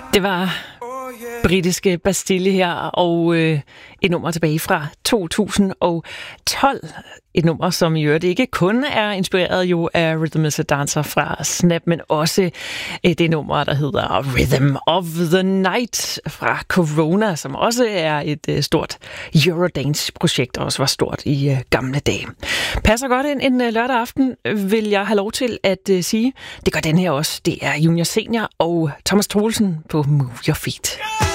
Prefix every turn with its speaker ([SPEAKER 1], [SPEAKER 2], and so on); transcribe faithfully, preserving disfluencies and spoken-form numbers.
[SPEAKER 1] Det var britiske Bastille her, og øh, et nummer tilbage fra to tusind og tolv. Et nummer, som i øvrigt ikke kun er inspireret jo af Rhythm is a Dancer fra Snap, men også øh, det nummer, der hedder Rhythm of the Night fra Corona, som også er et øh, stort Eurodance-projekt, og også var stort i øh, gamle dage. Passer godt ind en øh, lørdag aften, vil jeg have lov til at øh, sige. Det gør den her også. Det er Junior Senior og Thomas Troelsen på Move Your Feet.